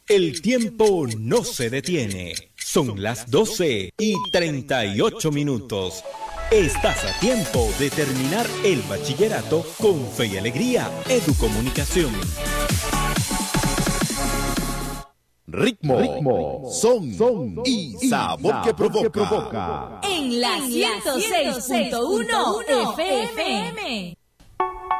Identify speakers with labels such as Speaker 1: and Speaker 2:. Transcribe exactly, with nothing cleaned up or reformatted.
Speaker 1: El tiempo no se detiene. Son las doce y treinta y ocho minutos. Estás a tiempo de terminar el bachillerato con Fe y Alegría Educomunicación.
Speaker 2: Ritmo, ritmo, son, son y sabor, sabor que, provoca. que provoca.
Speaker 3: En la ciento seis punto uno F M.